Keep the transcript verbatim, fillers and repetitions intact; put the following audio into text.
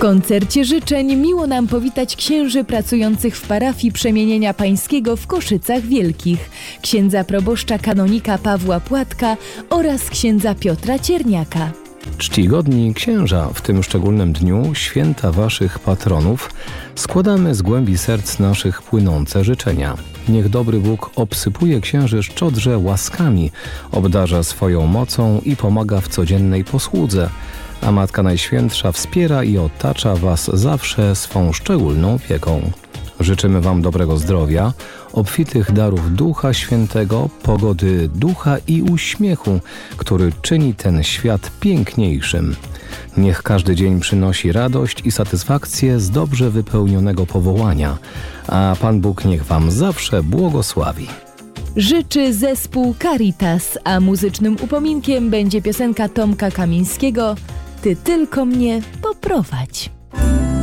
koncercie życzeń miło nam powitać księży pracujących w parafii Przemienienia Pańskiego w Koszycach Wielkich, księdza proboszcza kanonika Pawła Płatka oraz księdza Piotra Cierniaka. Czcigodni księża, w tym szczególnym dniu, święta waszych patronów, składamy z głębi serc naszych płynące życzenia. Niech dobry Bóg obsypuje księży szczodrze łaskami, obdarza swoją mocą i pomaga w codziennej posłudze, a Matka Najświętsza wspiera i otacza was zawsze swą szczególną opieką. Życzymy wam dobrego zdrowia, obfitych darów Ducha Świętego, pogody ducha i uśmiechu, który czyni ten świat piękniejszym. Niech każdy dzień przynosi radość i satysfakcję z dobrze wypełnionego powołania, a Pan Bóg niech wam zawsze błogosławi. Życzy zespół Caritas, a muzycznym upominkiem będzie piosenka Tomka Kamińskiego „Ty tylko mnie poprowadź”.